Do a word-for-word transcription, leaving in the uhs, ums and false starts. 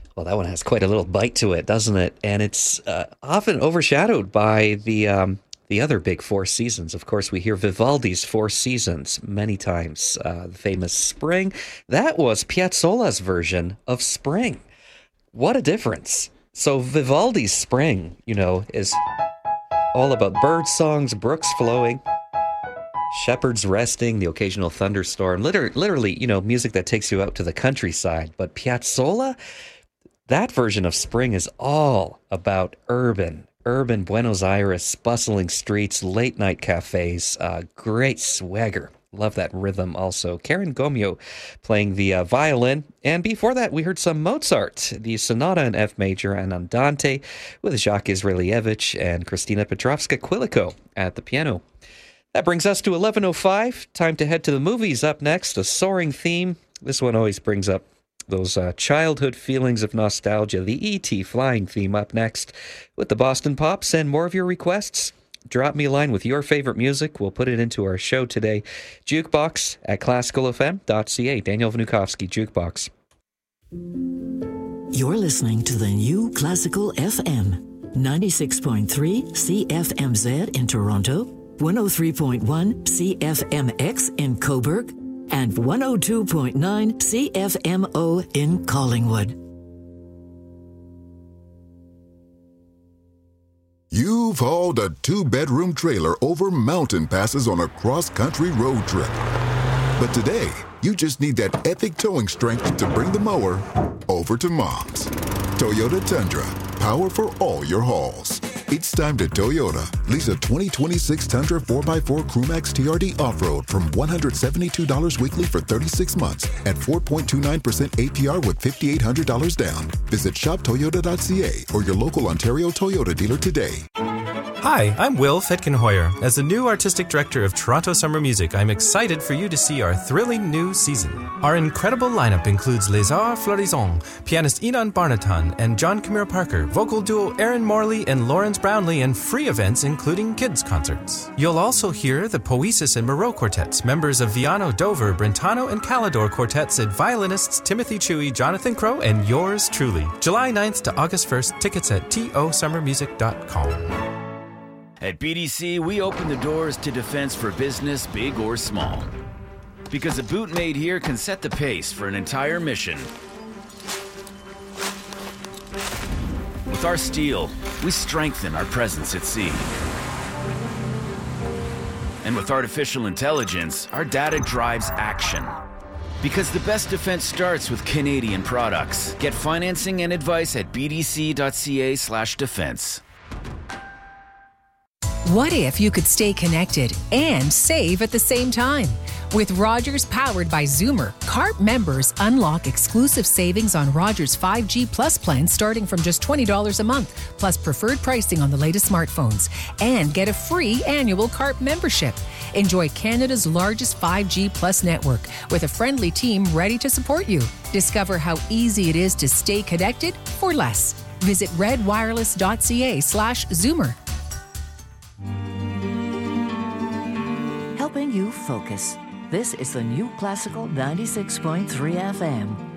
Well, that one has quite a little bite to it, doesn't it? And it's uh, often overshadowed by the um, the other big Four Seasons. Of course, we hear Vivaldi's Four Seasons many times. Uh, the famous Spring. That was Piazzolla's version of Spring. What a difference. So Vivaldi's Spring, you know, is all about bird songs, brooks flowing, shepherds resting, the occasional thunderstorm. Liter- literally, you know, music that takes you out to the countryside. But Piazzolla, that version of Spring is all about urban, urban Buenos Aires, bustling streets, late night cafes, uh, great swagger. Love that rhythm also. Karen Gomio playing the uh, violin. And before that, we heard some Mozart, the Sonata in F major and Andante with Jacques Israelievich and Christina Petrovska-Quilico at the piano. That brings us to eleven oh five. Time to head to the movies. Up next, a soaring theme. This one always brings up those uh, childhood feelings of nostalgia. The E T flying theme up next with the Boston Pops, and more of your requests. Drop me a line with your favorite music. We'll put it into our show today. Jukebox at classical f m dot c a. Daniel Vnukovsky, Jukebox. You're listening to the new Classical F M. ninety-six point three C F M Z in Toronto, one oh three point one C F M X in Cobourg, and one oh two point nine C F M O in Collingwood. You've hauled a two-bedroom trailer over mountain passes on a cross-country road trip. But today, you just need that epic towing strength to bring the mower over to Mom's. Toyota Tundra, power for all your hauls. It's time to Toyota. Lease a twenty twenty-six Tundra four by four Crewmax T R D Off-Road from one hundred seventy-two dollars weekly for thirty-six months at four point two nine percent A P R with five thousand eight hundred dollars down. Visit shop toyota dot c a or your local Ontario Toyota dealer today. Hi, I'm Will Fitkin-Hoyer. As the new artistic director of Toronto Summer Music, I'm excited for you to see our thrilling new season. Our incredible lineup includes Les Arts Florissants, pianist Enon Barnaton and John Camille Parker, vocal duo Aaron Morley and Lawrence Brownlee, and free events including kids' concerts. You'll also hear the Poesis and Moreau Quartets, members of Viano, Dover, Brentano, and Calidor Quartets, and violinists Timothy Chewy, Jonathan Crow, and yours truly. July ninth to August first, tickets at t o summer music dot com. At B D C, we open the doors to defense for business, big or small. Because a boot made here can set the pace for an entire mission. With our steel, we strengthen our presence at sea. And with artificial intelligence, our data drives action. Because the best defense starts with Canadian products. Get financing and advice at b d c dot c a slash defense. What if you could stay connected and save at the same time? With Rogers powered by Zoomer, C A R P members unlock exclusive savings on Rogers five G Plus plan starting from just twenty dollars a month, plus preferred pricing on the latest smartphones, and get a free annual C A R P membership. Enjoy Canada's largest five G Plus network with a friendly team ready to support you. Discover how easy it is to stay connected for less. Visit redwireless dot c a slash Zoomer. Helping you focus. This is the new Classical ninety-six point three F M.